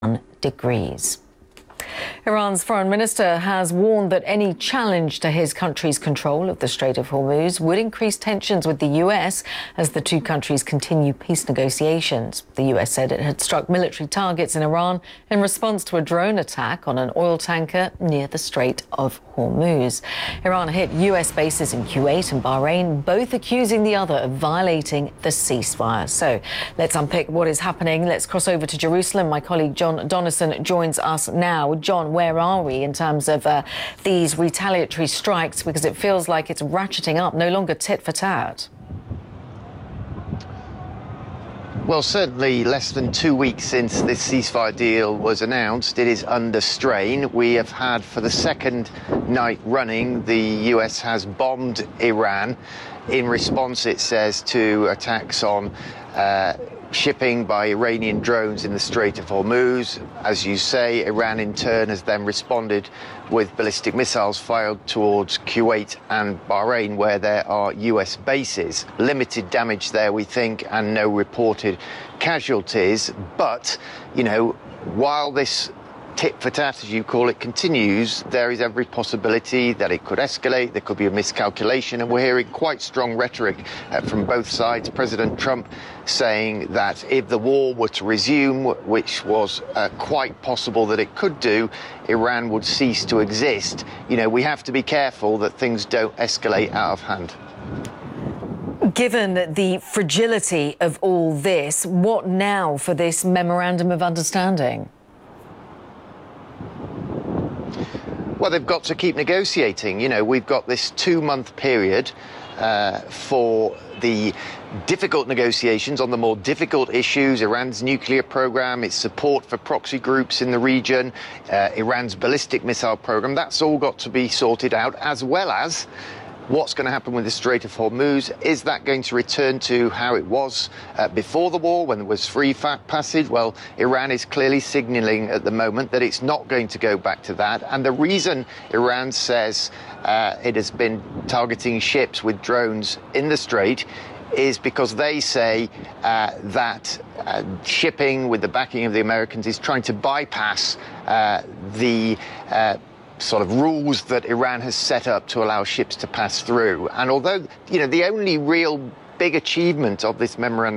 degrees. Iran's foreign minister has warned that any challenge to his country's control of the Strait of Hormuz would increase tensions with the US as the two countries continue peace negotiations. The US said it had struck military targets in Iran in response to a drone attack on an oil tanker near the Strait of Hormuz. Iran hit US bases in Kuwait and Bahrain, both accusing the other of violating the ceasefire. So let's unpick what is happening. Let's cross over to Jerusalem. My colleague John Donnison joins us now. John, where are we in terms of these retaliatory strikes? Because it feels like it's ratcheting up, no longer tit for tat. Well, certainly less than 2 weeks since this ceasefire deal was announced, it is under strain. We have had, for the second night running, the US has bombed Iran in response, it says, to attacks on shipping by Iranian drones in the Strait of Hormuz. As you say, Iran in turn has then responded with ballistic missiles fired towards Kuwait and Bahrain, where there are US bases. Limited damage there, we think, and no reported casualties. But, you know, while this tit for tat, as you call it, continues, there is every possibility that it could escalate. There could be a miscalculation, and we're hearing quite strong rhetoric from both sides. President Trump saying that if the war were to resume, which was quite possible that it could do, Iran would cease to exist. You know, we have to be careful that things don't escalate out of hand. Given the fragility of all this, what now for this memorandum of understanding? Well, they've got to keep negotiating. You know, we've got this 2-month period for the difficult negotiations on the more difficult issues: Iran's nuclear program, its support for proxy groups in the region, Iran's ballistic missile program. That's all got to be sorted out, as well as what's going to happen with the Strait of Hormuz. Is that going to return to how it was before the war, when there was free passage? Well, Iran is clearly signaling at the moment that it's not going to go back to that. And the reason Iran says it has been targeting ships with drones in the Strait is because they say that shipping with the backing of the Americans is trying to bypass the sort of rules that Iran has set up to allow ships to pass through. And although, you know, the only real big achievement of this memorandum